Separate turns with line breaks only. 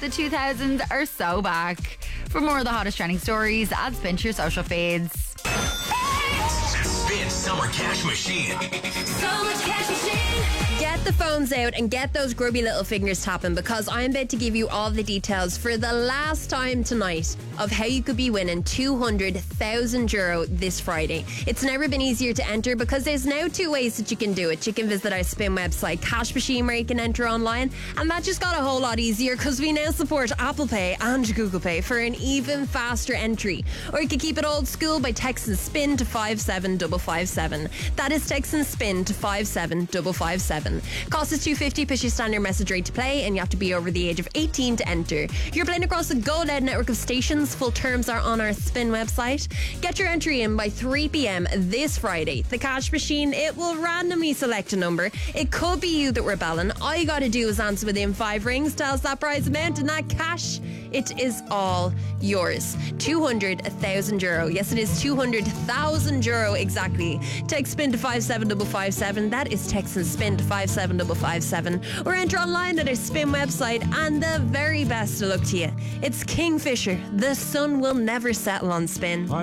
The 2000s are so back. For more of the hottest trending stories, add Spin to your social feeds.
Spin Summer Cash Machine.
Summer Cash Machine.
Get the phones out and get those grubby little fingers tapping, because I'm about to give you all the details for the last time tonight of how you could be winning €200,000 this Friday. It's never been easier to enter because there's now two ways that you can do it. You can visit our Spin website, Cash Machine, where you can enter online, and that just got a whole lot easier because we now support Apple Pay and Google Pay for an even faster entry. Or you can keep it old school by texting SPIN to 57557. That is texting SPIN to 57557. Cost is $2.50 plus your standard message rate to play, and you have to be over the age of 18 to enter. You're playing across a Go Loud network of stations. Full terms are on our Spin website. Get your entry in by 3 p.m. this Friday. The Cash Machine, it will randomly select a number. It could be you that we're belling. All you got to do is answer within 5 rings. Tell us that prize amount, and that cash, it is all yours. €200,000. Yes, it is €200,000 exactly. Text SPIN to 57557. That is text and SPIN to 57557. Or enter online at our Spin website. And the very best of luck to you. It's Kingfisher. The sun will never settle on Spin.